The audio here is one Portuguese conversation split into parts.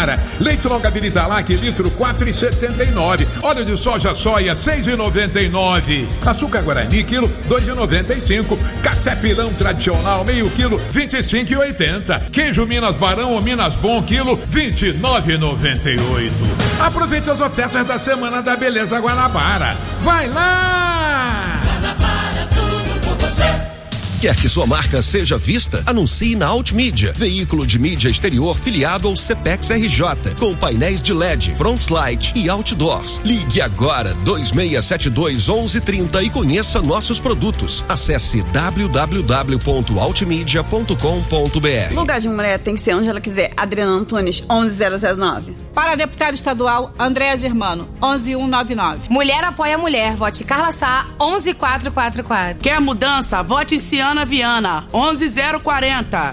Guanabara. Leite longa vida Italac, litro 4,79. Óleo de soja soia 6,99. Açúcar Guarani, quilo 2,95. Café Pilão tradicional, meio quilo 25,80. Queijo Minas Barão ou Minas Bom, quilo 29,98. Aproveite as ofertas da Semana da Beleza Guanabara. Vai lá! Guanabara, tudo por você. Quer que sua marca seja vista? Anuncie na Altmídia, veículo de mídia exterior filiado ao Cepex RJ, com painéis de LED, frontlight e outdoors. Ligue agora 2672-1130 e conheça nossos produtos. Acesse www.altmedia.com.br. Lugar de mulher tem que ser onde ela quiser. Adriana Antunes, 11009. Para deputado estadual, Andréa Germano, 11199. Mulher apoia mulher, vote Carla Sá, 11444. Quer mudança? Vote Ciana Viana, 11040.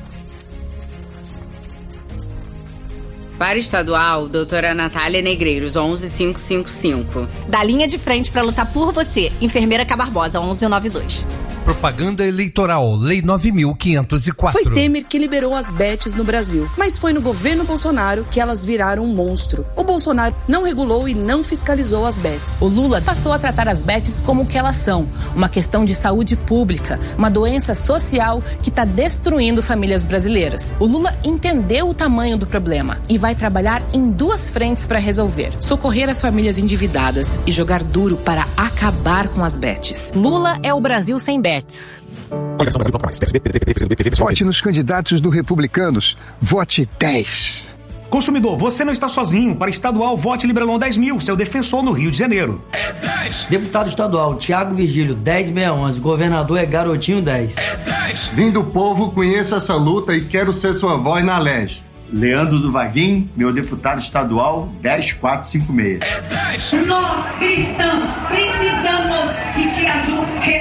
Para estadual, doutora Natália Negreiros, 11555. Da linha de frente para lutar por você, enfermeira Cabarbosa, 1192. Propaganda eleitoral, Lei 9.504. Foi Temer que liberou as bets no Brasil, mas foi no governo Bolsonaro que elas viraram um monstro. O Bolsonaro não regulou e não fiscalizou as bets. O Lula passou a tratar as bets como o que elas são, uma questão de saúde pública, uma doença social que está destruindo famílias brasileiras. O Lula entendeu o tamanho do problema e vai trabalhar em duas frentes para resolver: socorrer as famílias endividadas e jogar duro para acabar com as bets. Lula é o Brasil sem bets. Vote nos candidatos do Republicanos. Vote 10. Consumidor, você não está sozinho. Para estadual, vote Librelon 10.000, seu defensor no Rio de Janeiro. É 10. Deputado estadual, Thiago Virgílio, 10.611. Governador é Garotinho 10. É 10. Vim do povo, conheço essa luta e quero ser sua voz na LEG. Leandro do Vaguinho, meu deputado estadual, 10456. É 10. Nós, cristãos,